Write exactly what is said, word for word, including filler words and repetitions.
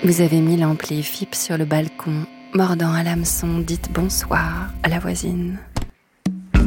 Vous avez mis l'ampli F I P sur le balcon, mordant à l'hameçon, dites bonsoir à la voisine.